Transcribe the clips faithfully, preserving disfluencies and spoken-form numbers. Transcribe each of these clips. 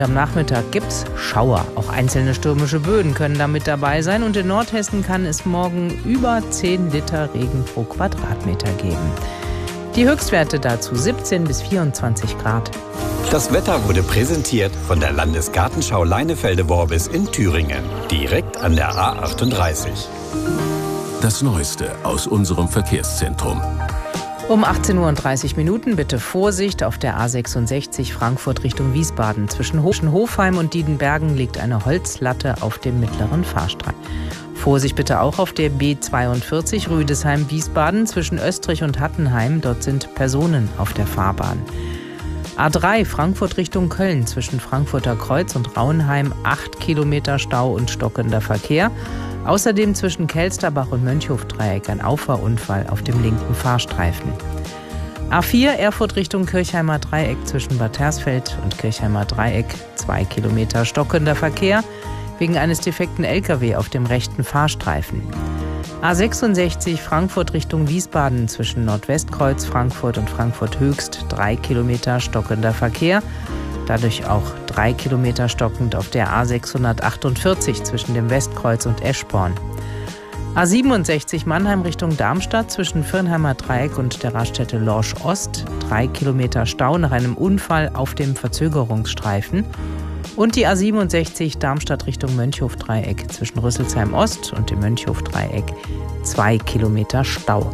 Am Nachmittag gibt's Schauer. Auch einzelne stürmische Böen können da mit dabei sein. Und in Nordhessen kann es morgen über zehn Liter Regen pro Quadratmeter geben. Die Höchstwerte dazu siebzehn bis vierundzwanzig Grad. Das Wetter wurde präsentiert von der Landesgartenschau Leinefelde-Worbis in Thüringen. Direkt an der A achtunddreißig. Das Neueste aus unserem Verkehrszentrum. Um achtzehn Uhr und dreißig Minuten bitte Vorsicht auf der A sechsundsechzig Frankfurt Richtung Wiesbaden. Zwischen Hofheim und Diedenbergen liegt eine Holzlatte auf dem mittleren Fahrstreifen. Vorsicht bitte auch auf der B zweiundvierzig Rüdesheim-Wiesbaden zwischen Österreich und Hattenheim. Dort sind Personen auf der Fahrbahn. A drei Frankfurt Richtung Köln zwischen Frankfurter Kreuz und Rauenheim acht Kilometer Stau und stockender Verkehr. Außerdem zwischen Kelsterbach und Mönchhofdreieck ein Auffahrunfall auf dem linken Fahrstreifen. A vier Erfurt Richtung Kirchheimer Dreieck zwischen Bad Hersfeld und Kirchheimer Dreieck zwei Kilometer stockender Verkehr wegen eines defekten L K W auf dem rechten Fahrstreifen. A sechsundsechzig Frankfurt Richtung Wiesbaden zwischen Nordwestkreuz Frankfurt und Frankfurt Höchst drei Kilometer stockender Verkehr. Dadurch auch drei Kilometer stockend auf der A sechshundertachtundvierzig zwischen dem Westkreuz und Eschborn. A siebenundsechzig Mannheim Richtung Darmstadt zwischen Firnheimer Dreieck und der Raststätte Lorsch Ost drei Kilometer Stau nach einem Unfall auf dem Verzögerungsstreifen. Und die A siebenundsechzig Darmstadt Richtung Mönchhofdreieck zwischen Rüsselsheim Ost und dem Mönchhofdreieck zwei Kilometer Stau.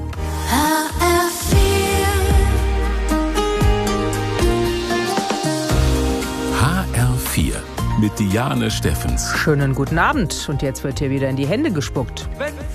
H R vier mit Diane Steffens. Schönen guten Abend und jetzt wird hier wieder in die Hände gespuckt.